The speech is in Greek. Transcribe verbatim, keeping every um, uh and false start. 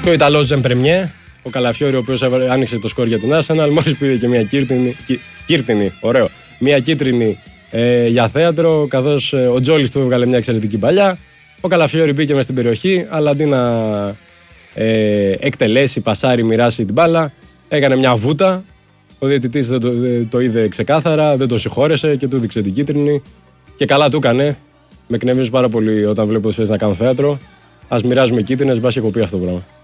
και ο Ιταλός Ζεμπρεμιέ, ο Καλαφιόρι, ο οποίος άνοιξε το σκορ για την Arsenal, μόλις πήρε και μια κύρτινη, κύρτινη ωραίο, μια κίτρινη ε, για θέατρο, καθώς ε, ο Τζόλις του έβγαλε μια εξαιρετική παλιά. Ο Καλαφιόρι μπήκε μες στην περιοχή, αλλά αντί να ε, εκτελέσει, πασάρει, μοιράσει την μπάλα, έκανε μια βούτα. Ο διαιτητής δεν το, δεν το είδε ξεκάθαρα, δεν τον συγχώρεσε και του έδειξε την κίτρινη. Και καλά του έκανε. Με εκνευρίζει πάρα πολύ όταν βλέπω τους να κάνουν θέατρο. Ας μοιράζουμε κίτρινες, μπας και έχω πει αυτό το πράγμα.